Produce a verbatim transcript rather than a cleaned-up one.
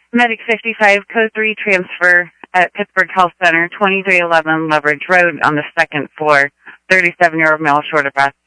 Medic fifty-five, code three transfer at Pittsburgh Health Center, twenty-three eleven Leverage Road on the second floor. thirty-seven-year-old male, short of breath.